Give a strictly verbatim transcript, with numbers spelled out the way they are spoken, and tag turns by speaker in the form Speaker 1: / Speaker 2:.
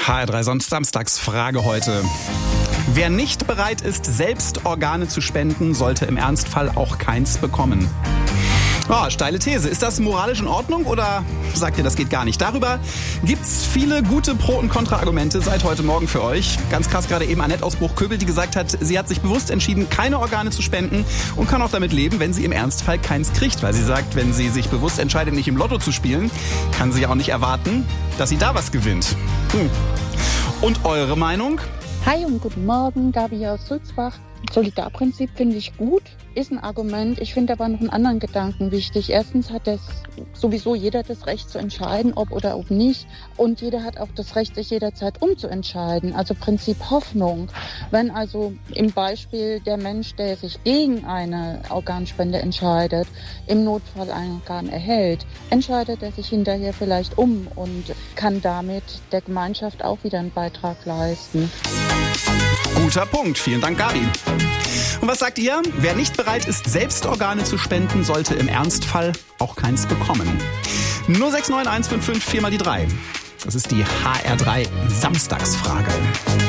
Speaker 1: H R drei Samstagsfrage heute. Wer nicht bereit ist, selbst Organe zu spenden, sollte im Ernstfall auch keins bekommen. Oh, steile These. Ist das moralisch in Ordnung oder sagt ihr, das geht gar nicht? Darüber gibt's viele gute Pro- und Kontra-Argumente seit heute Morgen für euch. Ganz krass gerade eben Annette aus Bruchköbel, die gesagt hat, sie hat sich bewusst entschieden, keine Organe zu spenden und kann auch damit leben, wenn sie im Ernstfall keins kriegt. Weil sie sagt, wenn sie sich bewusst entscheidet, nicht im Lotto zu spielen, kann sie auch nicht erwarten, dass sie da was gewinnt. Hm. Und eure Meinung?
Speaker 2: Hi und guten Morgen, Gabi aus Sulzbach. Solidarprinzip finde ich gut, ist ein Argument. Ich finde aber noch einen anderen Gedanken wichtig. Erstens hat das sowieso jeder das Recht zu entscheiden, ob oder ob nicht. Und jeder hat auch das Recht, sich jederzeit umzuentscheiden. Also Prinzip Hoffnung. Wenn also im Beispiel der Mensch, der sich gegen eine Organspende entscheidet, im Notfall ein Organ erhält, entscheidet er sich hinterher vielleicht um und kann damit der Gemeinschaft auch wieder einen Beitrag leisten.
Speaker 1: Guter Punkt. Vielen Dank, Gabi. Und was sagt ihr? Wer nicht bereit ist, selbst Organe zu spenden, sollte im Ernstfall auch keins bekommen. null sechs neun eins fünf fünf vier mal die drei. Das ist die H R drei Samstagsfrage.